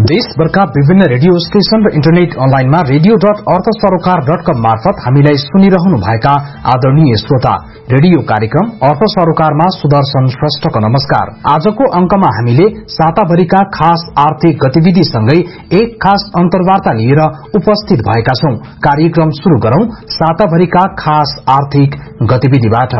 देशभरका विभिन्न radio station र internet अनलाइनमा radio.arthasarokar.com मार्फत हामीलाई सुनिरहनु भएका आदरणीय श्रोता, रेडियो कार्यक्रम अर्थ सरोकारमा सुदर्शन श्रेष्ठको नमस्कार। आजको अंकमा हामीले साताभरिका खास आर्थिक गतिविधिसँगै एक खास अन्तर्वार्ता लिएर उपस्थित भएका छौं। कार्यक्रम शुरू गरौं साताभरिका खास आर्थिक गतिविधिबाट।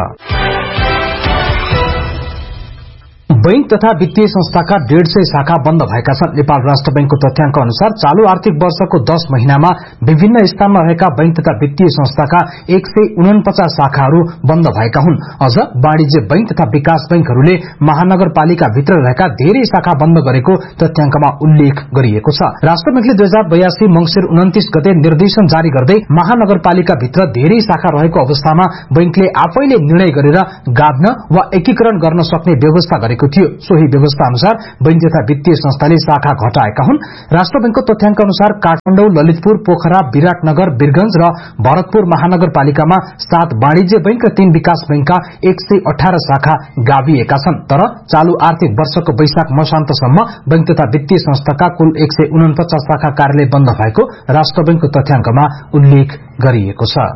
बैंक तथा वित्तीय संस्थाका 150 शाखा बन्द भएका छन्। नेपाल राष्ट्र बैंकको तथ्याङ्क अनुसार चालू आर्थिक वर्षको 10 महिनामा विभिन्न स्थानमा रहेका बैंक तथा वित्तीय संस्थाका 149 शाखाहरू बन्द भएका हुन्। अझ वाणिज्य बैंक तथा विकास बैंकहरूले महानगरपालिका भित्र रहेका धेरै शाखा बन्द गरेको तथ्याङ्कमा उल्लेख गरिएको छ। राष्ट्र बैंकले 2082 मंसिर 29 गते निर्देशन जारी गर्दै महानगरपालिका भित्र धेरै शाखा रहेको अवस्थामा बैंकले आफैले निर्णय गरेर गाड्न वा एकीकरण गर्न सक्ने व्यवस्था गरेको थियो। सोही व्यवस्था अनुसार बैंक तथा वित्तीय संस्थाले शाखा घटाएका हुन्। राष्ट्र बैंकको तथ्याङ्क अनुसार काठमाडौँ, ललितपुर, पोखरा, विराटनगर, वीरगंज र भरतपुर महानगरपालिकामा 7 वाणिज्य बैंक र 3 विकास बैंकका 118 शाखा गाभिएका छन्। तर चालू आर्थिक वर्षको वैशाख मसान्तसम्म बैंक तथा वित्तीय संस्थाका कुल 149 शाखा कार्यालय बन्द भएको राष्ट्र बैंकको तथ्याङ्कमा उल्लेख गरिएको छ।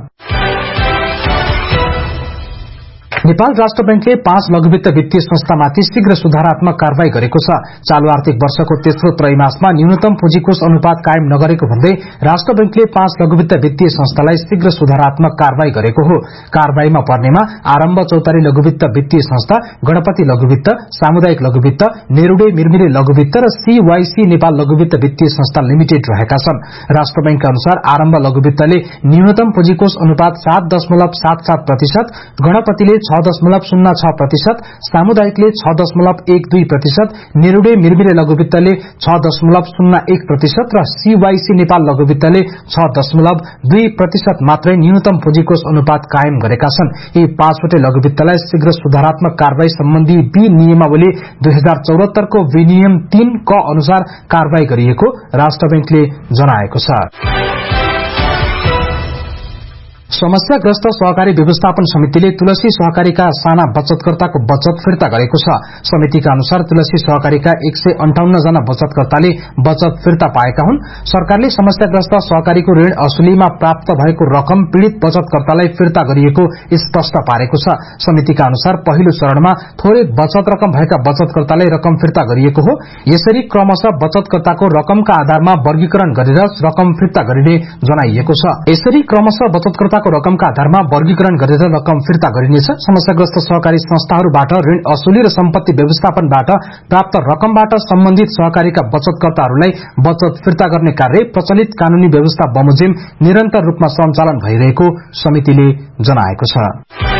नेपाल राष्ट्र बैंकले 5 लघुवित्त वित्तीय संस्थामाथि शीघ्र सुधारात्मक कारवाही गरेको छ। चालू आर्थिक वर्षको तेस्रो त्रैमासमा न्यूनतम पुँजीकोष अनुपात कायम नगरेको भन्दै राष्ट्र बैंकले 5 लघुवित्त वित्तीय संस्थालाई शीघ्र सुधारात्मक कारवाही गरेको हो। कारवाहीमा पर्नेमा आरम्भ चौतारी लघुवित्त वित्तीय संस्था, गणपति लघुवित्त, सामुदायिक लघुवित्त, नेरुडे मिरमिरे लघुवित्त र सीवाईसी नेपाल लघुवित्त वित्तीय संस्था लिमिटेड रहेका छन्। राष्ट्र बैंक अनुसार आरम्भ लघुवित्तले न्यूनतम पुँजीकोष अनुपात 7.77%, गणपतिले 6.06%, सामुदायिक 6.12%, नेरुडे मिरमिरे लघुवित्तले 6.01% र सीवाईसी नेपाल लघुवित्तले 6.2% मात्रै न्यूनतम पुँजीकोष अनुपात कायम गरेका छन्। यी 5 वटै लघुवित्तलाई शीघ्र सुधारात्मक कारवाही सम्बन्धी विनियमावली 2074 को विनियम 3 क अनुसार कारवाही गरिएको राष्ट्र बैंकले जनाएको छ। समस्याग्रस्त सहकारी व्यवस्थापन समितिले तुलसी सहकारीका साना बचतकर्ताको बचत फिर्ता गरेको छ। समितिका अनुसार तुलसी सहकारीका 158 जना बचतकर्ताले बचत फिर्ता पाएका हुन्। सरकारले समस्याग्रस्त सहकारीको ऋण असुलीमा प्राप्त भएको रकम पीड़ित बचतकर्तालाई फिर्ता गरिएको स्पष्ट पारेको छ। समितिका अनुसार पहिलो चरणमा थोरै बचत रकम भएका बचतकर्तालाई रकम फिर्ता गरिएको हो। यसरी क्रमशः बचतकर्ताको रकमका आधारमा वर्गीकरण गरेर रकम फिर्ता गरिने जनाइएको छ। यसरी क्रमशः बचतकर्ता रकमका आधारमा वर्गीकरण गरेर रकम फिर्ता गरिनेछ। समस्याग्रस्त सहकारी संस्थाहरूबाट ऋण असुली र सम्पत्ति व्यवस्थापनबाट प्राप्त रकमबाट सम्बन्धित सहकारीका बचतकर्ताहरूलाई बचत फिर्ता गर्ने कार्य प्रचलित कानूनी व्यवस्था बमोजिम निरन्तर रूपमा सञ्चालन भइरहेको समितिले जनाएको छ।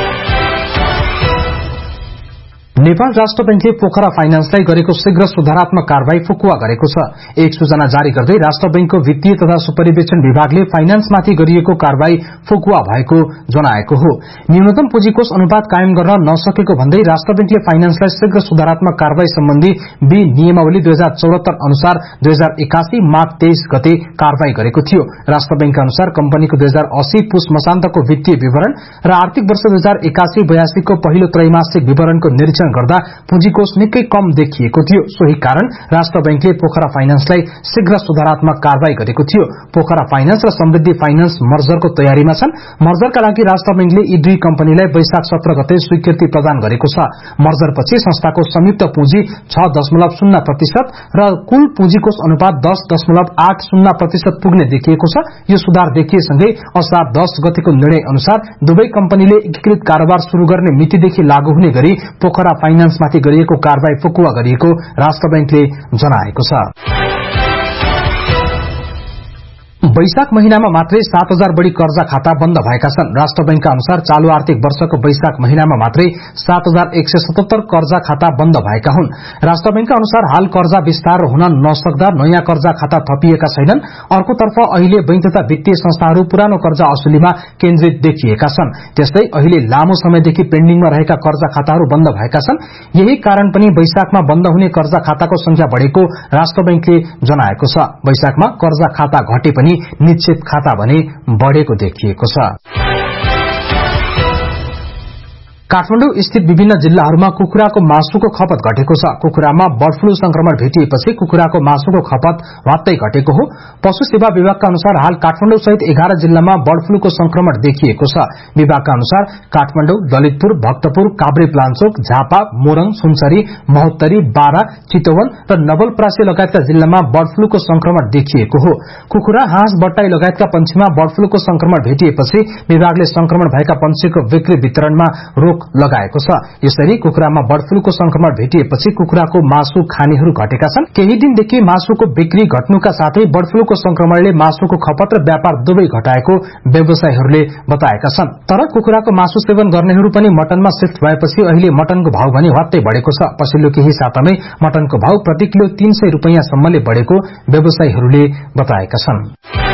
नेपाल राष्ट्र बैंकले पोखरा फाइनान्सलाई गरेको शीघ्र सुधारात्मक कारवाही फुकुवा गरेको छ। एक सूचना जारी गर्दै राष्ट्र बैंकको वित्तीय तथा सुपरिवेक्षण विभागले फाइनान्समाथि गरिएको कारवाही फुकुवा भएको जनाएको हो। न्यूनतम पुँजीकोष अनुपात कायम गर्न नसकेको भन्दै राष्ट्र बैंकले फाइनान्सलाई शीघ्र सुधारात्मक कारवाही सम्बन्धी विनियमावली 2074 अनुसार 2081 माघ 23 गते कारवाही गरेको थियो। राष्ट्र बैंकका अनुसार कम्पनीको 2080 पुष मसान्तको वित्तीय विवरण र आर्थिक वर्ष 2081-82 को पहिलो त्रैमासिक विवरणको निरीक्षण गर्दा पुँजीकोष निकै कम देखिएको थियो। सोही कारण राष्ट्र बैंकले पोखरा फाइनान्सलाई शीघ्र सुधारात्मक कारवाही गरेको थियो। पोखरा फाइनान्स र समृद्धि फाइनान्स मर्जरको तयारीमा छन्। मर्जरका लागि राष्ट्र बैंकले यी दुई कम्पनीलाई वैशाख 17 गते स्वीकृति प्रदान गरेको छ। मर्जरपछि संस्थाको संयुक्त पुँजी 6.0% र कुल पुँजीकोष अनुपात 10.80% पुग्ने देखिएको छ। यो सुधार देखिएसँगै असार 10 गतेको निर्णय अनुसार दुवै कम्पनीले एकीकृत कारोबार शुरू गर्ने मितिदेखि लागू हुने गरी पोखरा फाइनान्समाथि गरिएको कारवाही फुकुवा गरिएको राष्ट्र बैंकले जनाएको छ। वैशाख महिनामा मात्रै 7000 बढ़ी कर्जा खाता बन्द भएका छन्। राष्ट्र बैंकका अनुसार चालू आर्थिक वर्षको वैशाख महिनामा मात्रै 7177 कर्जा खाता बन्द भएका हुन्। राष्ट्र बैंकका अनुसार हाल कर्जा विस्तार हुन नसक्दा नयाँ कर्जा खाता थपिएका छैनन्। अर्कोतर्फ अहिले बैंक तथा वित्तीय संस्थाहरू पुरानो कर्जा असुलीमा केन्द्रित देखिएका छन्। त्यस्तै अहिले लामो समयदेखि पेन्डिङमा रहेका कर्जा खाताहरू बन्द भएका छन्। यही कारण पनि वैशाखमा बन्द हुने कर्जा खाताको संख्या बढ़ेको राष्ट्र बैंकले जनाएको छ। वैशाखमा कर्जा खाता घटे पनि निश्चित खाता भने बढ़ेको देखिएको छ। काठमाडौँ स्थित विभिन्न जिल्लाहरूमा कुखुराको मासुको खपत घटेको छ। कुखुरामा बर्ड फ्लू संक्रमण भेटिएपछि कुखुराको मासुको खपत वात्तै घटेको हो। पशु सेवा विभागका अनुसार हाल काठमाडौँ सहित 11 जिल्लामा बर्ड फ्लूको संक्रमण देखिएको छ। विभागका अनुसार काठमाडौँ, ललितपुर, भक्तपुर, काभ्रेपलाञ्चोक, झापा, मोरङ, सुनसरी, महोत्तरी, बारा, चितवन र नवलपरासी लगायतका जिल्लामा बर्ड फ्लूको संक्रमण देखिएको हो। कुखुरा, हाँस, बट्टाई लगायतका पंक्षीमा बर्ड फ्लूको संक्रमण भेटिएपछि विभागले संक्रमण भएका पंक्षीको बिक्री वितरणमा रोक लगाएको छ। यसरी कुखुरामा बर्ड फ्लूको संक्रमण भेटिएपछि कुखुराको मासु खानेहरू घटेका छन्। केही दिनदेखि मासुको बिक्री घट्नुका साथै बर्ड फ्लूको संक्रमणले मासुको खपत र व्यापार दुवै घटाएको व्यवसायीहरूले बताएका छन्। तर कुखुराको मासु सेवन गर्नेहरू पनि मटनमा शिफ्ट भएपछि अहिले मटनको भाव भने वात्तै बढेको छ। पछिल्लो केही सातामै मटनको भाव प्रति किलो 300 रुपैयाँसम्मले बढेको व्यवसायीहरूले बताएका छन्।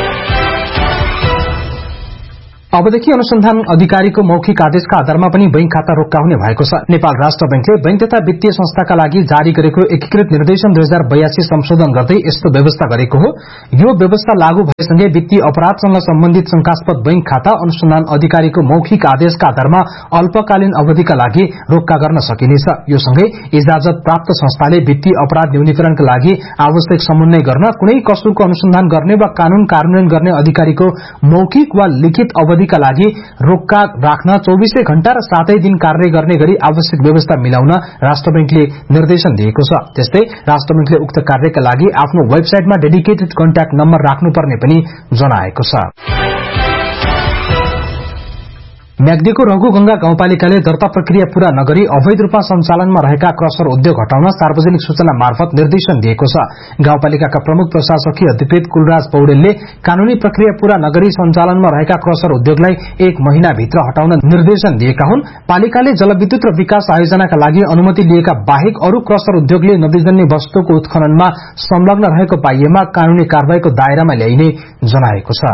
अबदेखि अनुसन्धान अधिकारीको मौखिक आदेशका आधारमा पनि बैंक खाता रोक्का हुने भएको छ। नेपाल राष्ट्र बैंकले बैंक तथा वित्तीय संस्थाका लागि जारी गरेको एकीकृत निर्देशन 2082 संशोधन गर्दै यस्तो व्यवस्था गरेको हो। यो व्यवस्था लागू भएसँगै वित्तीय अपराधसँग सम्बन्धित शंकास्पद बैंक खाता अनुसन्धान अधिकारीको मौखिक आदेशका आधारमा अल्पकालीन अवधिका लागि रोक्का गर्न सकिनेछ। यो सँगै इजाजत प्राप्त संस्थाले वित्तीय अपराध न्यूनीकरणका लागि आवश्यक समन्वय गर्न कुनै कसुरको अनुसन्धान गर्ने वा कानून कार्यान्वयन गर्ने अधिकारीको मौखिक वा लिखित अवधिका लागि रोक्का राख्न 24 घण्टा र 7 दिन कार्य गर्ने गरी आवश्यक व्यवस्था मिलाउन राष्ट्र बैंकले निर्देशन दिएको छ। त्यस्तै राष्ट्र बैंकले उक्त कार्यका लागि आफ्नो वेबसाइटमा डेडिकेटेड कन्ट्याक्ट नम्बर राख्नुपर्ने पनि जनाएको छ। म्याग्दीको रघुगंगा गाउँपालिकाले दर्ता प्रक्रिया पूरा नगरी अवैध रूपमा सञ्चालनमा रहेका क्रसर उद्योग हटाउन सार्वजनिक सूचना मार्फत निर्देशन दिएको छ। गाउँपालिकाका प्रमुख प्रशासकीय अधिकृत कुलराज पौडेलले कानूनी प्रक्रिया पूरा नगरी सञ्चालनमा रहेका क्रसर उद्योगलाई 1 महिनाभित्र हटाउन निर्देशन दिएका हुन्। पालिकाले जलविद्युत र विकास आयोजनाका लागि अनुमति लिएका बाहेक अरू क्रसर उद्योगले नदीजन्य वस्तुको उत्खननमा संलग्न रहेको पाइएमा कानूनी कारबाहीको दायरामा ल्याइने जनाएको छ।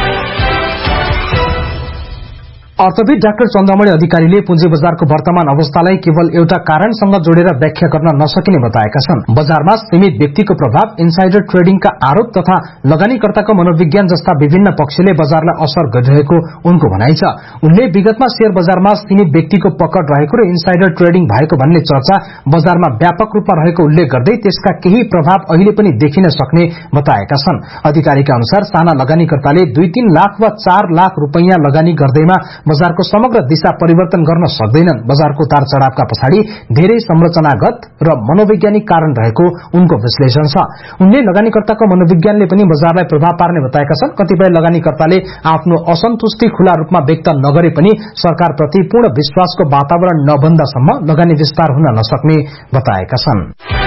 अर्थविद डाक्टर चन्द्रमणि अधिकारीले पुँजी बजारको वर्तमान अवस्थालाई केवल एउटा कारणसँग जोडेर व्याख्या गर्न नसकिने बताएका छन्। बजारमा सीमित व्यक्तिको प्रभाव, इन्साइडर ट्रेडिङका आरोप तथा लगानीकर्ताको मनोविज्ञान जस्ता विभिन्न पक्षले बजारलाई असर गरिरहेको उनको भनाइ छ। उनले विगतमा शेयर बजारमा सीमित व्यक्तिको पकड रहेको र इन्साइडर ट्रेडिङ भएको भन्ने चर्चा बजारमा व्यापक रूपमा रहेको उल्लेख गर्दै त्यसका केही प्रभाव अहिले पनि देखिन सक्ने बताएका छन्। अधिकारीका अनुसार साना लगानीकर्ताले 2-3 लाख वा 4 लाख रुपैयाँ लगानी गर्दैमा बजारको समग्र दिशा परिवर्तन गर्न सक्दैनन्। बजारको उतार चढ़ावका पछाडि धेरै संरचनागत र मनोवैज्ञानिक कारण रहेको उनको विश्लेषण छ। उनले लगानीकर्ताको मनोविज्ञानले पनि बजारलाई प्रभाव पार्ने बताएका छन्। कतिपय लगानीकर्ताले आफ्नो असन्तुष्टि खुला रूपमा व्यक्त नगरे पनि सरकारप्रति पूर्ण विश्वासको वातावरण नबन्दासम्म लगानी विस्तार हुन नसक्ने बताएका छन्।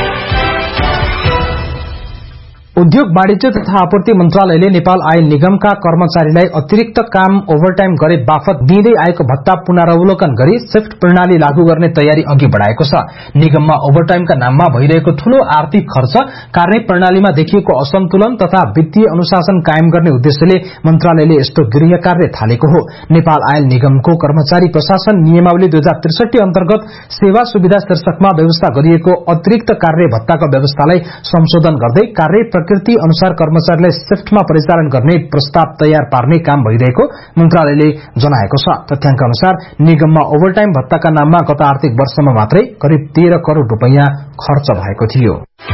उद्योग, वाणिज्य तथा आपूर्ति मन्त्रालयले नेपाल आयल निगमका कर्मचारीलाई अतिरिक्त काम ओभरटाइम गरे बापत दिँदै आएको भत्ता पुनरावलोकन गरी शिफ्ट प्रणाली लागू गर्ने तयारी अघि बढ़ाएको छ। निगममा ओभरटाइमका नाममा भइरहेको ठूलो आर्थिक खर्च, कार्य प्रणालीमा देखिएको असन्तुलन तथा वित्तीय अनुशासन कायम गर्ने उद्देश्यले मन्त्रालयले यस्तो गृह कार्य थालेको हो। नेपाल आयल निगमको कर्मचारी प्रशासन नियमावली 2063 अन्तर्गत सेवा सुविधा शीर्षकमा व्यवस्था गरिएको अतिरिक्त कार्य भत्ताको व्यवस्थालाई संशोधन गर्दै कार्य प्रकृति अनुसार कर्मचारीलाई शिफ्टमा परिचालन गर्ने प्रस्ताव तयार पार्ने काम भइरहेको मन्त्रालयले जनाएको छ। तथ्याङ्क अनुसार निगममा ओभरटाइम भत्ताका नाममा गत आर्थिक वर्षमा मात्रै करिब 13 करोड़ रुपैयाँ खर्च भएको थियो।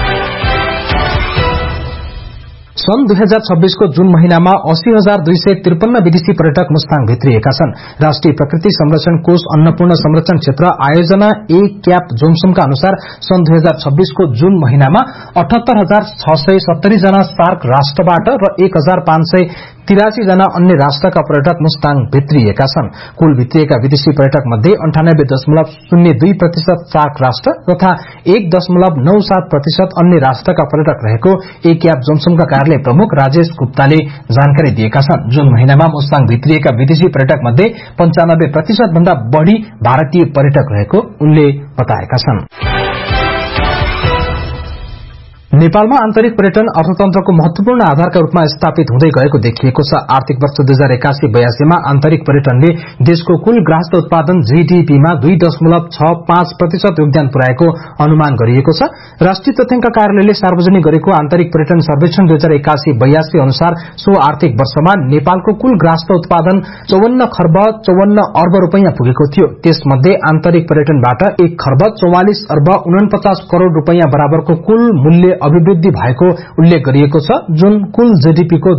सन् 2026 को जून महीनामा 80,253 विदेशी पर्यटक मुस्ताङ भित्रिएका छन्। राष्ट्रिय प्रकृति संरक्षण कोष अन्नपूर्ण संरक्षण क्षेत्र आयोजना ए क्याप जोमसुमका अनुसार सन् 2026 को जून महीनामा 78,670 जना सार्क राष्ट्रबाट र 1,583 जना अन्य राष्ट्रका पर्यटक मुस्ताङ भित्रिएका छन्। कुल भित्रिएका विदेशी पर्यटक मध्ये 98.02% सार्क राष्ट्र तथा 1.97% अन्य राष्ट्रका पर्यटक रहेको ए क्याप जोमसुमका कार्यालय प्रमुख राजेश गुप्ताले जानकारी दिएका छन्। जून महीनामा मुस्ताङ भित्रिएका विदेशी पर्यटक मध्ये 95% भन्दा बढ़ी भारतीय पर्यटक रहेको उनले बताएका छन्। नेपालमा आन्तरिक पर्यटन अर्थतन्त्रको महत्वपूर्ण आधारका रूपमा स्थापित हुँदै गएको देखिएको छ। आर्थिक वर्ष 2081-82 मा आन्तरिक पर्यटनले देशको कुल ग्राहस्थ उत्पादन जीडीपीमा 2.65% योगदान पुर्याएको अनुमान गरिएको छ। राष्ट्रिय तथ्याङ्क कार्यालयले सार्वजनिक गरेको आन्तरिक पर्यटन सर्वेक्षण 2081-82 अनुसार सो आर्थिक वर्षमा नेपालको कुल ग्राहस्थ उत्पादन 54 खर्ब 54 अर्ब रुपैयाँ पुगेको थियो। त्यसमध्ये आन्तरिक पर्यटनबाट 1 खर्ब 44 अर्ब 49 करोड़ रुपैयाँ बराबरको कुल मूल्य अभिवृद्धि भएको उल्लेख गरिएको छ, जुन कुल जीडीपी को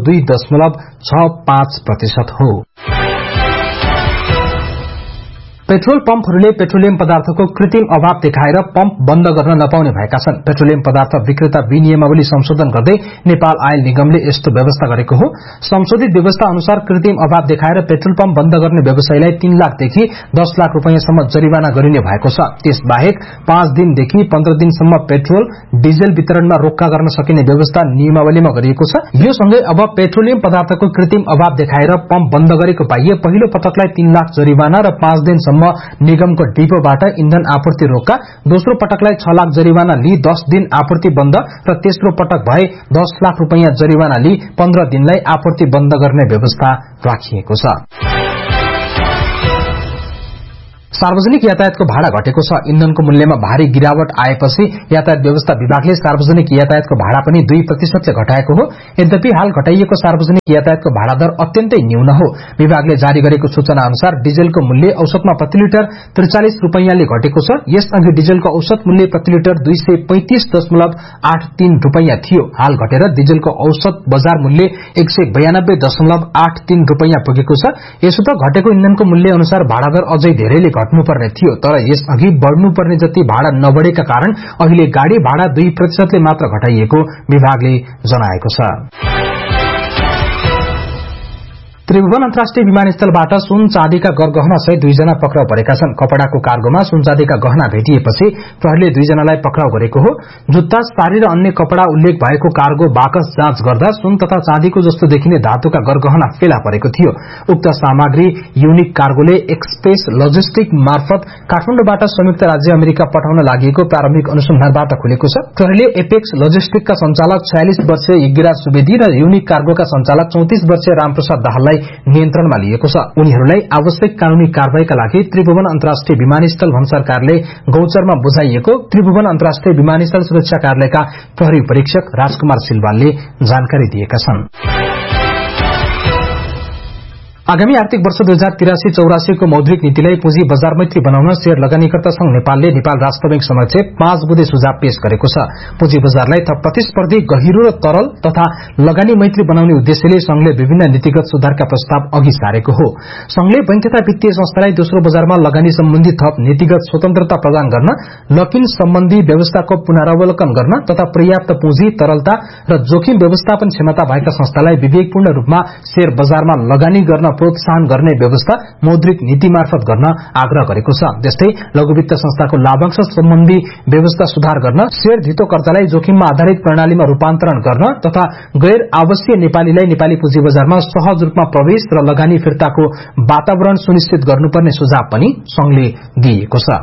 2.65% हो। पेट्रोल पम्पहरूले पेट्रोलियम पदार्थको कृत्रिम अभाव देखाएर पम्प बन्द गर्न नपाउने भएका छन्। पेट्रोलियम पदार्थ विक्रेता विनियमावली संशोधन गर्दै नेपाल आयल निगमले यस्तो व्यवस्था गरेको हो। संशोधित व्यवस्था अनुसार कृत्रिम अभाव देखाएर पेट्रोल पम्प बन्द गर्ने व्यवसायीलाई 3 लाखदेखि 10 लाख रुपैयाँसम्म जरिवाना गरिने भएको छ। त्यसबाहेक 5 दिनदेखि 15 दिनसम्म पेट्रोल डिजेल वितरणमा रोक्का गर्न सकिने व्यवस्था नियमावलीमा गरिएको छ। यो सँगै अब पेट्रोलियम पदार्थको कृत्रिम अभाव देखाएर पम्प बन्द गरेको पाइए पहिलो पटकलाई 3 लाख जरिवाना र 5 दिनसम्म निगमको डिपोबाट इन्धन आपूर्ति रोक्का, दोस्रो पटकलाई 6 लाख जरिवाना लिई 10 दिन आपूर्ति बन्द र तेस्रो पटक भए 10 लाख रुपैयाँ जरिवाना लिई 15 दिनलाई आपूर्ति बन्द गर्ने व्यवस्था राखिएको छ। सार्वजनिक यातायातको भाडा घटेको छ। इन्धनको मूल्यमा भारी गिरावट आएपछि यातायात व्यवस्था विभागले सार्वजनिक यातायातको भाडा पनि 2% ले घटाएको हो। यद्यपि हाल घटाइएको सार्वजनिक यातायातको भाडा दर अत्यन्तै न्यून हो। विभागले जारी गरेको सूचना अनुसार डिजेलको मूल्य औसतमा प्रति लिटर 43 रुपैयाँले घटेको छ। यसअघि डिजेलको औसत मूल्य प्रति लिटर 235.83 रुपैयाँ थियो। हाल घटेर डिजेलको औसत बजार मूल्य 192.83 रुपैयाँ पुगेको छ। यसो त घटेको इन्धनको मूल्य अनुसार भाडा दर अझै धेरैले घट्नुपर्ने थियो, तर यसअघि बढ्नुपर्ने जति भाडा नबढेका कारण अहिले गाड़ी भाडा 2% ले मात्र घटाइएको विभागले जनाएको छ। त्रिभुवन अन्तर्राष्ट्रिय विमानस्थलबाट सुन चाँदीका गरगहना सहित 2 जना पक्राउ परेका छन्। कपडाको कार्गोमा सुन चाँदीका गहना भेटिएपछि प्रहरीले 2 जनालाई पक्राउ गरेको हो। जुत्ता, साडी र अन्य कपड़ा उल्लेख भएको कार्गो बाकस जाँच गर्दा सुन तथा चाँदीको जस्तो देखिने धातुका गरगहना फेला परेको थियो। उक्त सामग्री युनिक कार्गोले एक्सप्रेस लजिस्टिक मार्फत काठमाडौँबाट संयुक्त राज्य अमेरिका पठाउन लागेको प्रारम्भिक अनुसन्धानबाट खुलेको छ। प्रहरीले एपेक्स लजिस्टिकका संचालक 46 वर्षीय यज्ञराज सुवेदी र युनिक कार्गोका संचालक 34 वर्षीय रामप्रसाद दाहाललाई नियन्त्रणमा लिएको छ। उनीहरूलाई आवश्यक कानूनी कारबाहीका लागि त्रिभुवन अन्तर्राष्ट्रिय विमानस्थल भन्सार कार्यालय गौचरमा बुझाइएको त्रिभुवन अन्तर्राष्ट्रिय विमानस्थल सुरक्षा कार्यालयका प्रहरी परीक्षक राजकुमार सिलवालले जानकारी दिएका छन्। आगामी आर्थिक वर्ष 2083-84 को मौद्रिक नीतिलाई पुँजी बजार मैत्री बनाउन शेयर लगानीकर्ता संघ नेपालले नेपाल राष्ट्र बैंक समक्ष 5 बुँदे सुझाव पेश गरेको छ। पुँजी बजारलाई थप प्रतिस्पर्धी, गहिरो र तरल तथा लगानी मैत्री बनाउने उद्देश्यले संघले विभिन्न नीतिगत सुधारका प्रस्ताव अघि सारेको हो। संघले बैंक तथा वित्तीय संस्थालाई दोस्रो बजारमा लगानी सम्बन्धी थप नीतिगत स्वतन्त्रता प्रदान गर्न, लकिन सम्बन्धी व्यवस्थाको पुनरावलोकन गर्न तथा पर्याप्त पुँजी, तरलता र जोखिम व्यवस्थापन क्षमता भएका संस्थालाई विवेकपूर्ण रूपमा शेयर बजारमा लगानी गर्न प्रोत्साहन गर्ने व्यवस्था मौद्रिक नीति मार्फत गर्न आग्रह गरेको छ। त्यस्तै लघुवित्त संस्थाको लाभांश सम्बन्धी व्यवस्था सुधार गर्न, शेयर धितो कर्जालाई जोखिममा आधारित प्रणालीमा रूपान्तरण गर्न तथा गैर आवासीय नेपालीलाई नेपाली पुँजी बजारमा सहज रूपमा प्रवेश र लगानी फिर्ताको वातावरण सुनिश्चित गर्नुपर्ने सुझाव पनि संघले दिएको छ।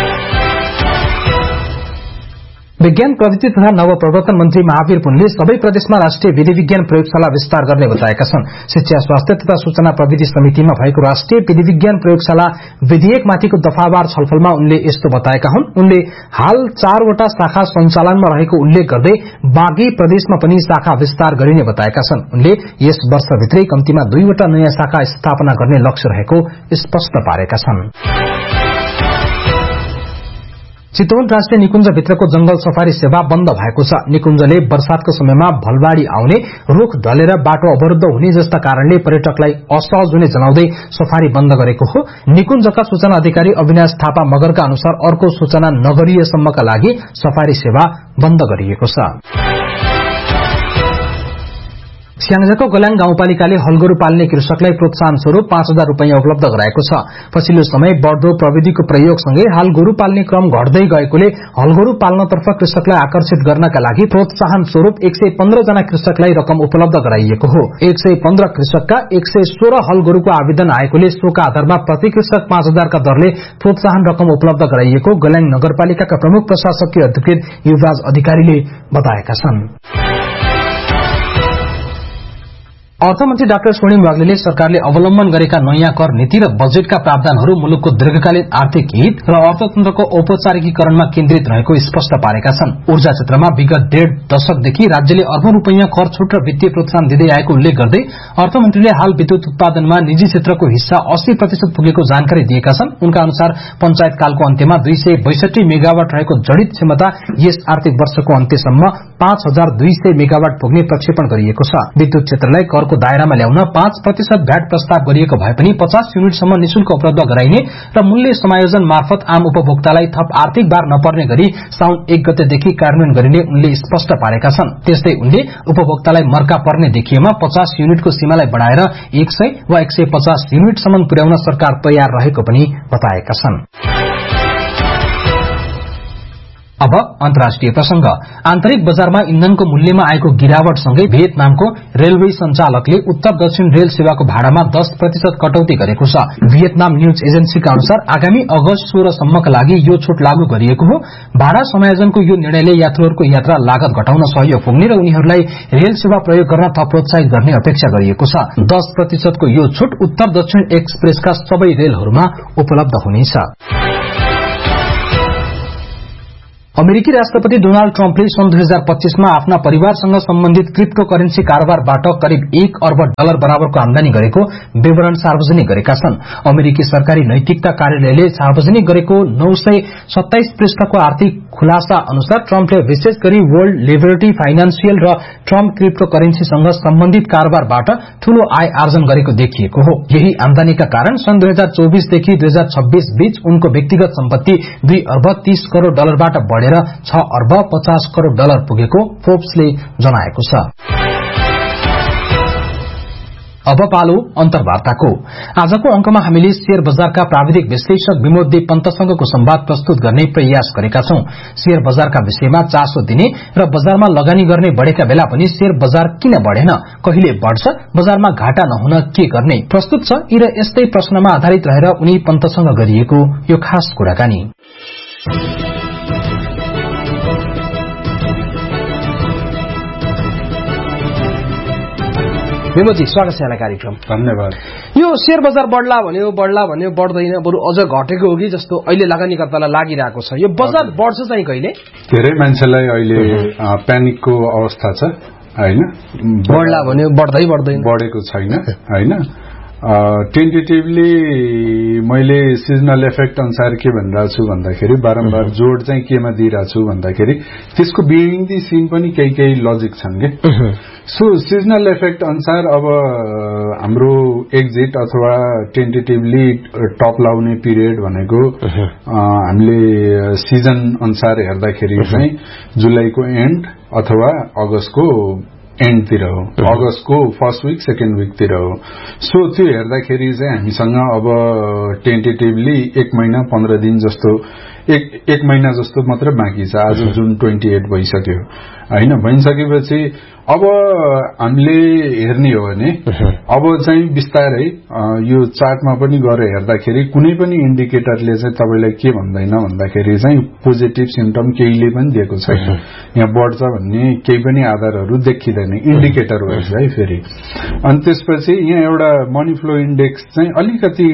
विज्ञान प्रविधि तथा नवप्रवर्तन मन्त्री महावीर पुनले सबै प्रदेशमा राष्ट्रिय विधि विज्ञान प्रयोगशाला विस्तार गर्ने बताएका छन्। शिक्षा, स्वास्थ्य तथा सूचना प्रविधि समितिमा भएको राष्ट्रिय विधि विज्ञान प्रयोगशाला विधेयकमाथिको दफावार छलफलमा उनले यस्तो बताएका हुन्। उनले हाल 4 वटा शाखा सञ्चालनमा रहेको उल्लेख गर्दै बाँकी प्रदेशमा पनि शाखा विस्तार गरिने बताएका छन्। उनले यस वर्षभित्रै कम्तीमा 2 वटा नयाँ शाखा स्थापना गर्ने लक्ष्य रहेको स्पष्ट पारेका छन्। चितवन राष्ट्रिय निकुञ्जभित्रको जंगल सफारी सेवा बन्द भएको छ। निकुञ्जले वर्षातको समयमा भलबाड़ी आउने, रूख ढलेर बाटो अवरुद्ध हुने जस्ता कारणले पर्यटकलाई असहज हुने जनाउँदै सफारी बन्द गरेको हो। निकुञ्जका सूचना अधिकारी अविनाश थापा मगरका अनुसार अर्को सूचना नगरिएसम्मका लागि सफारी सेवा बन्द गरिएको छ। स्याङ्जाको गल्याङ गाउँपालिकाले हलगोरु पाल्ने कृषकलाई प्रोत्साहन स्वरूप 5,000 रुपैयाँ उपलब्ध गराएको छ। पछिल्लो समय बढ्दो प्रविधिको प्रयोगसँगै हाल गोरु पाल्ने क्रम घट्दै गएकोले हलगोरु पाल्नतर्फ कृषकलाई आकर्षित गर्नका लागि प्रोत्साहन स्वरूप 115 जना कृषकलाई रकम उपलब्ध गराइएको हो। 115 कृषकका 116 हलगोरुको आवेदन आएकोले सोका आधारमा प्रति कृषक 5,000 का दरले प्रोत्साहन रकम उपलब्ध गराइएको गल्याङ नगरपालिकाका प्रमुख प्रशासकीय अधिकृत युवराज अधिकारीले बताएका छन्। अर्थमन्त्री डाक्टर स्वर्णिम वाग्लेले सरकारले अवलम्बन गरेका नयाँ कर नीति र बजेटका प्रावधानहरू मुलुकको दीर्घकालीन आर्थिक हित र अर्थतन्त्रको औपचारिकीकरणमा केन्द्रित रहेको स्पष्ट पारेका छन्। ऊर्जा क्षेत्रमा विगत 1.5 दशकदेखि राज्यले अर्बौं रुपैयाँ कर छूट र वित्तीय प्रोत्साहन दिँदै आएको उल्लेख गर्दै अर्थमन्त्रीले हाल विद्युत उत्पादनमा निजी क्षेत्रको हिस्सा 80% पुगेको जानकारी दिएका छन्। उनका अनुसार पञ्चायत कालको अन्त्यमा 262 मेगावाट रहेको जडित क्षमता यस आर्थिक वर्षको अन्त्यसम्म 5,200 मेगावाट पुग्ने प्रक्षेपण गरिएको छ। विद्युत क्षेत्रलाई करको दायरामा ल्याउन 5% भ्याट प्रस्ताव गरिएको भए पनि 50 युनिटसम्म निशुल्क उपलब्ध गराइने र मूल्य समायोजन मार्फत आम उपभोक्तालाई थप आर्थिक भार नपर्ने गरी साउन 1 गतेदेखि कार्यान्वयन गरिने उनले स्पष्ट पारेका छन्। त्यस्तै उनले उपभोक्तालाई मर्का पर्ने देखिएमा 50 युनिटको सीमालाई बढ़ाएर 100 वा 150 युनिटसम्म पुर्याउन सरकार तयार रहेको पनि बताएका छन्। अब अन्तर्राष्ट्रिय प्रसंग। आन्तरिक बजारमा इन्धनको मूल्यमा आएको गिरावटसँगै भियतनामको रेलवे संचालकले उत्तर दक्षिण रेल सेवाको भाडामा 10% कटौती गरेको छ। भियतनाम न्यूज एजेन्सीका अनुसार आगामी अगस्त 16 सम्मका लागि यो छूट लागू गरिएको हो। भाडा समायोजनको यो निर्णयले यात्रुहरूको यात्रा लागत घटाउन सहयोग पुग्ने र उनीहरूलाई रेल सेवा प्रयोग गर्न थप प्रोत्साहित गर्ने अपेक्षा गरिएको छ। 10% को यो छूट उत्तर दक्षिण एक्सप्रेसका सबै रेलहरूमा उपलब्ध हुनेछ। अमेरिकी राष्ट्रपति डोनाल्ड ट्रम्पले सन् 2025 मा आफ्ना परिवारसँग सम्बन्धित क्रिप्टो करेन्सी कारोबारबाट करिब $1 अर्ब बराबरको आमदानी गरेको विवरण सार्वजनिक गरेका छन्। अमेरिकी सरकारी नैतिकता कार्यालयले सार्वजनिक गरेको 927 पृष्ठको आर्थिक खुलासा अनुसार ट्रम्पले विशेष गरी वर्ल्ड लिबर्टी फाइनान्शियल र ट्रम्प क्रिप्टो करेन्सीसँग सम्बन्धित कारोबारबाट ठूलो आय आर्जन गरेको देखिएको हो। यही आमदानीका कारण सन् 2024 देखि 2026 बीच उनको व्यक्तिगत सम्पत्ति $2 अर्ब 30 करोड़ बाट बढ़ेर $6 अर्ब 50 करोड़ पुगेको फोर्ब्सले जनाएको छ। अब पालो अन्तर्वार्ताको। आजको अंकमा हामीले शेयर बजारका प्राविधिक विश्लेषक विमोद देव पन्तसँगको संवाद प्रस्तुत गर्ने प्रयास गरेका छौं। शेयर बजारका विषयमा चासो दिने र बजारमा लगानी गर्ने बढ़ेका बेला पनि शेयर बजार किन बढ़ेन, कहिले बढ़छ, बजारमा घाटा नहुन के गर्ने, प्रस्तुत छ यी र यस्तै प्रश्नमा आधारित रहेर उनी पन्तसँग गरिएको यो खास कुराकानी। विमोदजी, स्वागत छ यहाँलाई कार्यक्रम। धन्यवाद। यो शेयर बजार बढ्ला भन्यो बढ्दैन, बरु अझ घटेको हो कि जस्तो अहिले लगानीकर्तालाई लागिरहेको छ। यो बजार बढ्छ चाहिँ कहिले? धेरै मान्छेलाई अहिले प्यानिकको अवस्था छ हैन। बढ्ला भन्यो बढ्दैन, बढेको छैन हैन। टेन्टेटिभली मैले सिजनल इफेक्ट अनुसार के भनिरहेको छु भन्दाखेरि बारम्बार जोड चाहिँ केमा दिइरहेको छु भन्दाखेरि त्यसको बिहाइन्ड द सिन पनि केही लजिक छन् के। सो सिजनल इफेक्ट अनुसार अब हाम्रो एक्जिट अथवा टेन्टेटिभली टप लाउने पिरियड भनेको हामीले सिजन अनुसार हेर्दाखेरि चाहिँ जुलाईको एन्ड अथवा अगस्तको एन्डतिर हो, अगस्तको फर्स्ट विक सेकेन्ड विकतिर हो। सो त्यो हेर्दाखेरि चाहिँ हामीसँग अब टेन्टेटिभली 1 महिना 15 दिन जस्तो एक महिना जस्तो मात्र बाँकी छ। आज जुन 28 भइसक्यो हैन। भइसकेपछि अब हामीले हेर्ने हो भने अब चाहिँ बिस्तारै यो चार्टमा पनि गएर हेर्दाखेरि कुनै पनि इन्डिकेटरले चाहिँ तपाईलाई के भन्दैन भन्दाखेरि चाहिँ पोजिटिभ सिम्पटम केहीले पनि दिएको छैन। यहाँ बढ्छ भन्ने केही पनि आधारहरू देखिँदैन इन्डिकेटर वाइज है। फेरि अनि त्यसपछि यहाँ एउटा मनी फ्लो इन्डेक्स चाहिँ अलिकति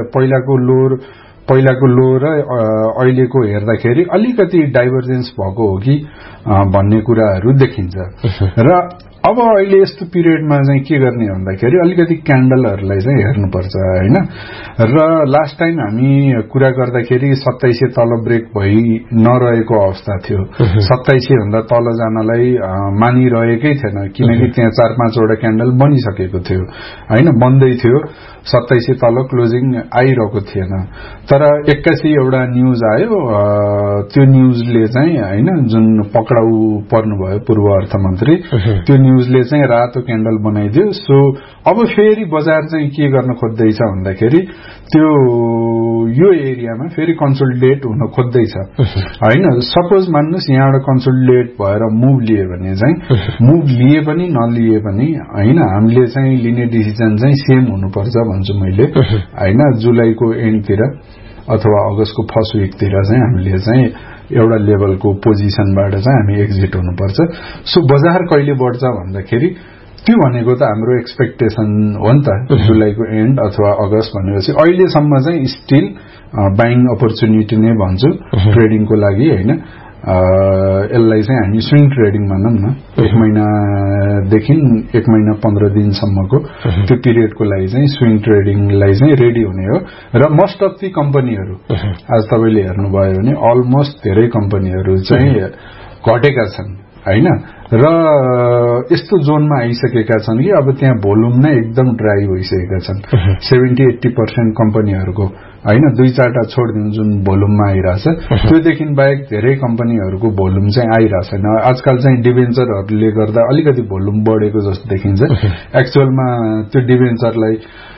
पहिलाको लो र अहिलेको हेर्दाखेरि अलिकति डाइभर्जेन्स भएको हो कि भन्ने कुराहरू देखिन्छ। र अब अहिले यस्तो पिरियडमा चाहिँ के गर्ने भन्दाखेरि अलिकति क्यान्डलहरूलाई चाहिँ हेर्नुपर्छ हैन। र लास्ट टाइम हामी कुरा गर्दाखेरि 2700 तल ब्रेक भई नरहेको अवस्था थियो। 2700 भन्दा तल जानलाई मानिरहेकै थिएन किनकि त्यहाँ 4-5 वटा क्यान्डल बनिसकेको थियो हैन, बन्दै थियो। 2700 तल क्लोजिङ आइरहेको थिएन। तर 81 एउटा न्यूज आयो, त्यो न्यूजले चाहिँ हैन जुन पक्राउ पर्नुभयो पूर्व अर्थमन्त्री, त्यो न्यूजले चाहिँ रातो क्यान्डल बनाइदियो। सो अब फेरि बजार चाहिँ के गर्न खोज्दैछ भन्दाखेरि त्यो यो एरियामा फेरि कन्सोलिडेट हुन खोज्दैछ हैन। सपोज मान्नुस् यहाँबाट कन्सोलिडेट भएर मुभ लिए भने चाहिँ मुभ लिए पनि नलिए पनि हैन हामीले चाहिँ लिने डिसिजन चाहिँ सेम हुनुपर्छ भन्छु मैले हैन। जुलाईको एन्डतिर अथवा अगस्तको फर्स्ट विकतिर चाहिँ हामीले चाहिँ एउटा लेभलको पोजिसनबाट चाहिँ हामी एक्जिट हुनुपर्छ। सो बजार कहिले बढ्छ भन्दाखेरि त्यो भनेको त हाम्रो एक्सपेक्टेसन हो नि त जुलाईको एन्ड अथवा अगस्त भनेपछि अहिलेसम्म चाहिँ स्टिल बाइङ अपर्च्युनिटी नै भन्छु ट्रेडिङको लागि हैन। यसलाई चाहिँ हामी स्विङ ट्रेडिङ भनौँ न 1 महिनादेखि 1 महिना 15 दिनसम्मको त्यो पिरियडको लागि चाहिँ स्विङ ट्रेडिङलाई चाहिँ रेडी हुने हो। र मोस्ट अफ दी कम्पनीहरू आज तपाईले हेर्नुभयो भने अलमोस्ट धेरै कम्पनीहरू चाहिँ घटेका छन् हैन। र यस्तो जोनमा आइसकेका छन् कि अब त्यहाँ भोल्युम नै एकदम ड्राई भइसकेका छन्। 70-80% कम्पनीहरूको हैन 2-4टा छोड्दिनु जुन भोल्युममा आइरहेछ त्योदेखि बाहेक धेरै कम्पनीहरूको भोल्युम चाहिँ आइरहेछैन। आजकल चाहिँ डिभेन्चरहरूले गर्दा अलिकति भोल्युम बढेको जस्तो देखिन्छ। एक्चुअलमा त्यो डिभेन्चरलाई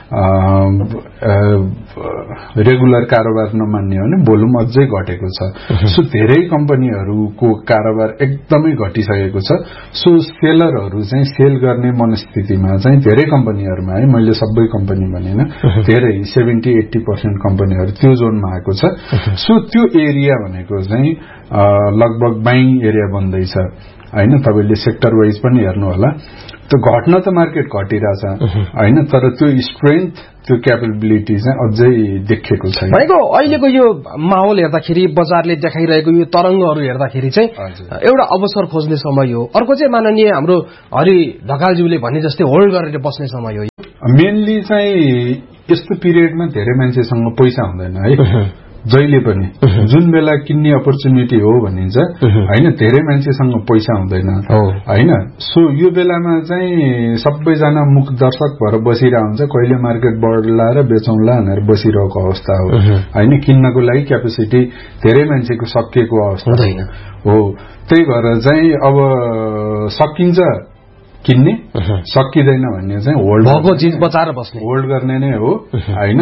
रेगुलर कारोबार नमान्ने हो भने भोल्युम अझै घटेको छ। सो धेरै कम्पनीहरूको कारोबार एकदमै घटिसकेको छ। सो सेलरहरू चाहिँ सेल गर्ने मनस्थितिमा चाहिँ धेरै कम्पनीहरूमा है मैले सबै कम्पनी भनेन धेरै 70-80% कम्पनीहरू त्यो जोनमा आएको छ। सो त्यो एरिया भनेको चाहिँ लगभग बाइङ एरिया बन्दैछ हैन। तपाईले सेक्टर वाइज पनि हेर्नु होला त्यो घट्न त मार्केट घटिरहेछ हैन तर त्यो स्ट्रेन्थ त्यो क्यापेबिलिटी चाहिँ अझै देखेको छैन। भनेको अहिलेको यो माहौल हेर्दाखेरि बजारले देखाइरहेको यो तरंगहरू हेर्दाखेरि चाहिँ एउटा अवसर खोज्ने समय हो। अर्को चाहिँ माननीय हाम्रो हरि ढकालज्यूले भने जस्तै होल्ड गरेर बस्ने समय हो। मेनली चाहिँ यस्तो पिरियडमा धेरै मान्छेसँग पैसा हुँदैन है जहिले पनि जुन बेला किन्ने अपर्च्युनिटी हो भनिन्छ हैन धेरै मान्छेसँग पैसा हुँदैन हैन। सो यो बेलामा चाहिँ सबैजना मुख दर्शक भएर बसिरहेको हुन्छ कहिले मार्केट बढ्ला र बेचौँला भनेर बसिरहेको अवस्था हो हैन। किन्नको लागि क्यापेसिटी धेरै मान्छेको सकिएको अवस्था हो। त्यही भएर चाहिँ अब सकिन्छ किन्ने सकिँदैन भन्ने चाहिँ होल्ड भएको चीज बचाएर बस्ने होल्ड गर्ने नै हो हैन।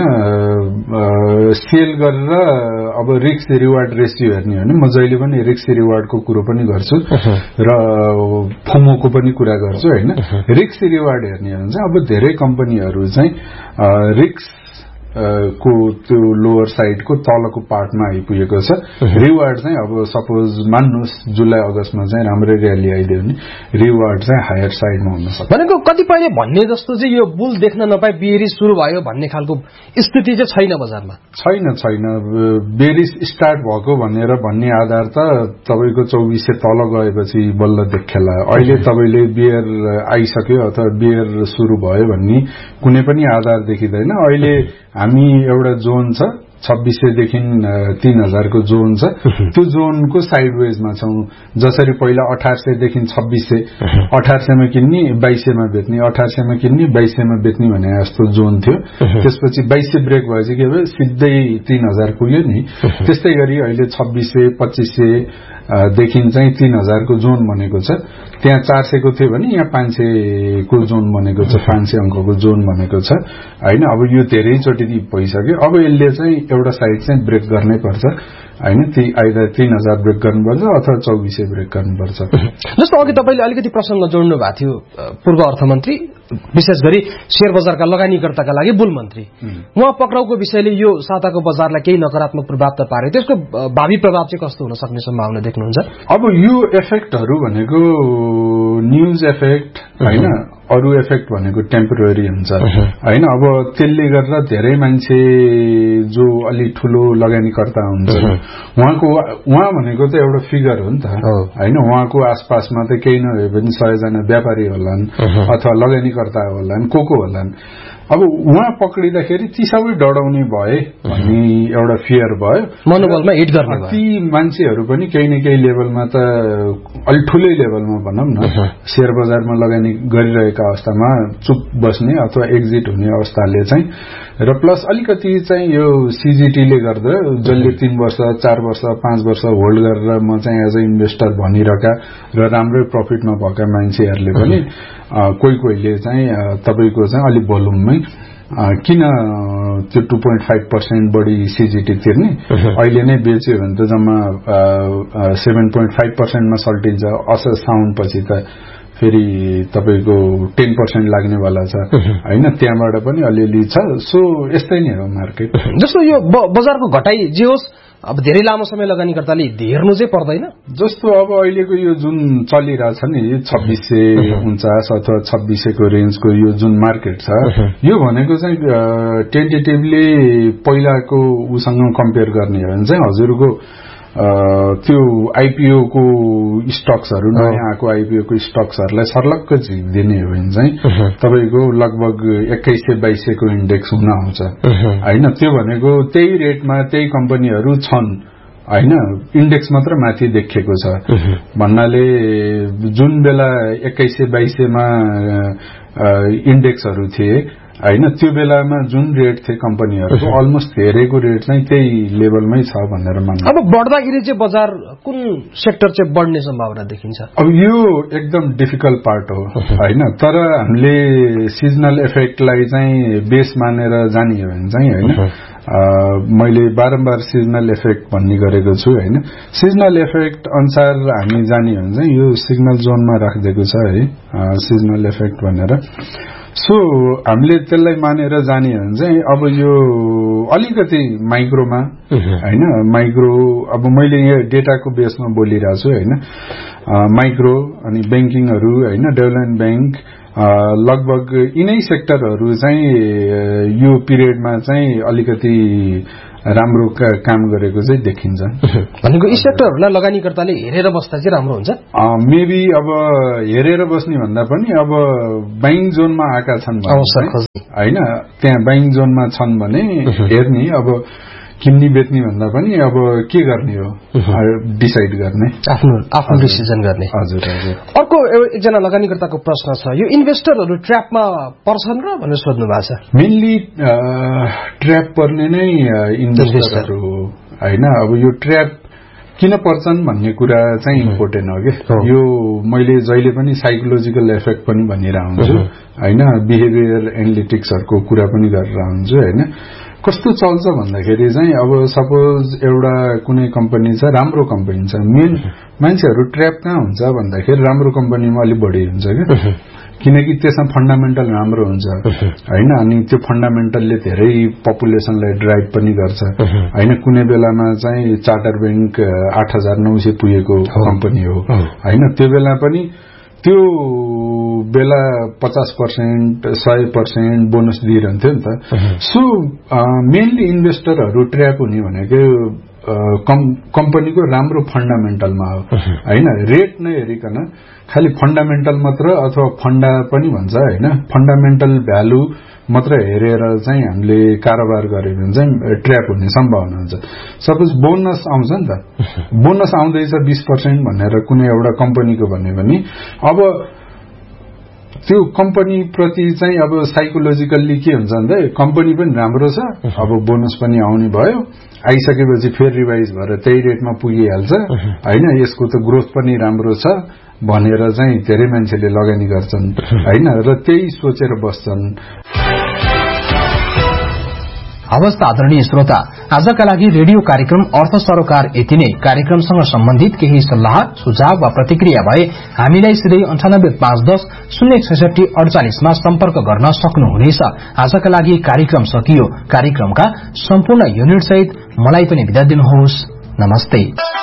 सेल गरेर अब रिस्क रिवार्ड रेसियो हेर्ने हो भने म जहिले पनि रिस्क रिवार्डको कुरो पनि गर्छु र फोमोको पनि कुरा गर्छु हैन। रिस्क रिवार्ड हेर्ने हो भने चाहिँ अब धेरै कम्पनीहरू चाहिँ रिस्क को त्यो लोअर साइडको तलको पार्टमा आइपुगेको छ। रिवार्ड चाहिँ अब सपोज मान्नुस् जुलाई अगस्तमा चाहिँ राम्रै र्याली आइदियो भने रिवार्ड चाहिँ हायर साइडमा हुन सक्छ। भनेको कतिपयले भन्ने जस्तो चाहिँ यो बुल देख्न नपाए बेरिस सुरु भयो भन्ने खालको स्थिति चाहिँ छैन बजारमा। छैन बेरिस स्टार्ट भएको भनेर भन्ने आधार त तपाईको 2400 तल गएपछि बल्ल देखेला। अहिले तपाईले बियर आइसक्यो अथवा बियर सुरु भयो भन्ने कुनै पनि आधार देखिदैन। अहिले हामी एउटा जोन छ 2600 देखि 3000 को जोन छ त्यो जोनको साइडवेजमा छौं। जसरी पहिला 1800 देखि 2600 1800 मा किन्ने 2200 मा बेच्ने 1800 मा किन्ने 2200 मा बेच्ने भने जस्तो जोन थियो। त्यसपछि 2200 ब्रेक भएपछि के भयो सिधै 3000 पुग्यो नि। त्यस्तै गरी अहिले 2600 2500 देखि चाहिँ 3000 को जोन बनेको छ। त्यहाँ 400 को थियो भने यहाँ 500 को जोन बनेको छ 500 अंकको जोन बनेको छ हैन। अब यो धेरै चोटि भइसक्यो। अब यसले चाहिँ एउटा साइड चाहिँ ब्रेक गर्नै पर्छ हैन। आइदर 3000 ब्रेक गर्नुपर्छ अथवा 2400 ब्रेक गर्नुपर्छ। जस्तो अघि तपाईले अलिकति प्रसंग जोड्नु भएको थियो पूर्व अर्थमन्त्री विशेष गरी शेयर बजारका लगानीकर्ताका लागि बुल मन्त्री उहाँ पक्राउको विषयले यो साताको बजारलाई केही नकारात्मक प्रभाव त पारे। त्यसको भावी प्रभाव चाहिँ कस्तो हुन सक्ने सम्भावना देख्नुहुन्छ? अब यो इफेक्टहरु भनेको न्यूज इफेक्ट हैन अरु इफेक्ट भनेको टेम्परेरी हुन्छ हैन। अब त्यसले गर्दा धेरै मान्छे जो अलि ठूलो लगानीकर्ता हुन्छ उहाँ भनेको त एउटा फिगर हो नि त हैन। उहाँको आसपासमा त केही नभए पनि 100 जना व्यापारी होलान् अथवा लगानीकर्ता होलान् को होलान् अब उहाँ पक्रिँदाखेरि ती सबै डराउने भए भन्ने एउटा फियर भयो, मनोबलमा हिट गर्ने भयो। ती मान्छेहरू पनि केही न केही लेभलमा त अलि ठुलै लेभलमा भनौँ न शेयर बजारमा लगानी गरिरहेका अवस्थामा चुप बस्ने अथवा एक्जिट हुने अवस्थाले चाहिँ र प्लस अलिकति चाहिँ यो सीजीटीले गर्दा जसले 3 वर्ष 4 वर्ष 5 वर्ष होल्ड गरेर म चाहिँ एज अ इन्भेस्टर भनिरहेका र राम्रै प्रफिटमा भएका मान्छेहरूले पनि कोहीले चाहिँ तपाईको चाहिँ अलि भोल्युममै किन त्यो 2.5% बढी सीजीटी तिर्ने, अहिले नै बेच्यो भने त जम्मा 7.5% मा सल्टिन्छ, असर साउन्ड पछि त फेरि तपाईको 10% लाग्नेवाला छ हैन, त्यहाँबाट पनि अलिअलि छ। सो यस्तै नै हो मार्केट। जस्तो यो बजारको घटाइ जे होस् अब धेरै लामो समय लगानीकर्ताले हेर्नु चाहिँ पर्दैन। जस्तो अब अहिलेको यो जुन चलिरहेछ नि 2649 अथवा 2600 को रेन्जको यो जुन मार्केट छ, यो भनेको चाहिँ टेन्टेटिभली पहिलाको उसँग कम्पेयर गर्ने हो भने चाहिँ हजुरको त्यो आईपीओ को स्टक्सहरु नयाँ आएको आईपीओ को स्टक्सहरुलाई सर्लक्क झिक्दिने हो भने चाहिँ तपाईको लगभग 2100-2200 को इन्डेक्स हुन आउँछ हैन। त्यो भनेको त्यही रेटमा त्यही कम्पनीहरु छन् हैन, इन्डेक्स मात्र माथि देखिएको छ भन्नाले जुन बेला 2100-2200 मा इन्डेक्सहरु थिए हैन, त्यो बेलामा जुन रेट थिए कम्पनीहरुको अलमोस्ट धेरैको रेट चाहिँ त्यही लेभलमै छ भनेर मान्नु। अब बढ्दाखेरि चाहिँ बजार कुन सेक्टर चाहिँ बढ्ने सम्भावना देखिन्छ? अब यो एकदम डिफिकल्ट पार्ट हो हैन, तर हामीले सिजनल इफेक्टलाई चाहिँ बेस मानेर जाने हो भने चाहिँ हैन, मैले बारम्बार सिजनल इफेक्ट भन्ने गरेको छु हैन। सिजनल इफेक्ट अनुसार हामी जाने हो भने चाहिँ यो सिग्नल जोनमा राखिदिएको छ है सिजनल इफेक्ट भनेर। सो हामीले त्यसलाई मानेर जाने हो भने चाहिँ अब यो अलिकति माइक्रोमा हैन, माइक्रो अब मैले यहाँ डेटाको बेसमा बोलिरहेको छु हैन, माइक्रो अनि बैंकिङहरु हैन, डेभलपमेन्ट बैंक लगभग यिनै सेक्टरहरु चाहिँ यो पिरियडमा चाहिँ अलिकति राम्रो काम गरेको चाहिँ देखिन्छ। भनेको यी सेक्टरहरुलाई लगानीकर्ताले हेरेर बस्दा चाहिँ राम्रो हुन्छ। मेबी अब हेरेर बस्ने भन्दा पनि अब बाइङ जोनमा आएका छन् हैन, त्यहाँ बाइङ जोनमा छन् भने हेर्ने, अब किन्ने बेच्ने भन्दा पनि अब के गर्ने हो डिसाइड गर्ने, आफ्नो डिसिजन गर्ने। हजुर हजुर। अर्को एकजना लगानीकर्ताको प्रश्न छ, यो इन्भेस्टरहरु ट्र्यापमा पर्छन् र भनेर सोध्नु भएको छ। मेनली ट्र्याप पर्ने नै इन्भेस्टरहरु हो हैन। अब यो ट्र्याप किन पर्छन् भन्ने कुरा चाहिँ इम्पोर्टेन्ट हो के। यो मैले जहिले पनि साइकोलोजिकल इफेक्ट पनि भनिरहेको हुन्छु हैन, बिहेभियर एनालिटिक्सहरुको कुरा पनि गरेर हुन्छु हैन। कस्तो चल्छ भन्दाखेरि चाहिँ अब सपोज एउटा कुनै कम्पनी छ, राम्रो कम्पनी छ, मेन मान्छेहरु ट्र्याप कहाँ हुन्छ भन्दाखेरि राम्रो कम्पनीमा अलि बढी हुन्छ के, किनकि त्यसमा फन्डामेन्टल राम्रो हुन्छ हैन, अनि त्यो फन्डामेन्टलले धेरै पपुलेसनलाई ड्राइभ पनि गर्छ हैन। कुनै बेलामा चाहिँ चार्टर बैंक 8900 पुगेको कम्पनी हो हैन, त्यो बेला पनि त्यो बेला 50% 100% बोनस दिइरहन्थ्यो नि त। सो मेनली इन्भेस्टरहरु ट्र्याप हुने भनेको कम्पनीको राम्रो फन्डामेन्टलमा हो हैन, रेट नहेरिकन खाली फन्डामेन्टल मात्र अथवा फन्डा पनि भन्छ हैन, फन्डामेन्टल भ्यालु मात्र हेरेर चाहिँ हामीले कारोबार गर्यो भने चाहिँ ट्र्याप हुने सम्भावना हुन्छ। सपोज बोनस आउँछ नि त, बोनस आउँदैछ 20% भनेर कुनै एउटा कम्पनीको भन्यो भने अब त्यो कम्पनी प्रति चाहिँ अब साइकोलोजिकल्ली के हुन्छ भन्दा कम्पनी पनि राम्रो छ, अब बोनस पनि आउने भयो, आइसकेपछि फेरि रिभाइज भएर त्यही रेटमा पुगिहाल्छ हैन, यसको त ग्रोथ पनि राम्रो छ भनेर चाहिँ धेरै मान्छेले लगानी गर्छन् हैन, र त्यही सोचेर बस्छन्। हवस् त आदरणीय श्रोता, आजका लागि रेडियो कार्यक्रम अर्थ सरोकार यति नै। कार्यक्रमसँग सम्बन्धित केही सल्लाह सुझाव वा प्रतिक्रिया भए हामीलाई सिधै 985110 06648 मा सम्पर्क गर्न सक्नुहुनेछ। आजका लागि कार्यक्रम सकियो। कार्यक्रमका सम्पूर्ण युनिट सहित मलाई पनि बिदा दिनुहोस्। नमस्ते।